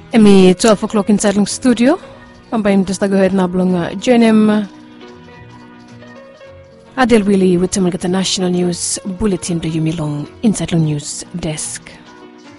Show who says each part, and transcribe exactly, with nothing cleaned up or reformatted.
Speaker 1: Emi twelve o'clock inside long studio. Ambaye mtasta go ahead na blonga Jenem Adel Willie with Tamil National News Bulletin do Yumilong Inside Long News Desk.